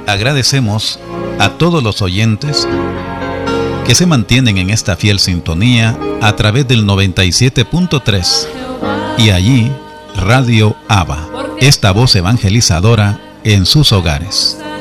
agradecemos a todos los oyentes que se mantienen en esta fiel sintonía a través del 97.3 y allí Radio Abba, esta voz evangelizadora en sus hogares.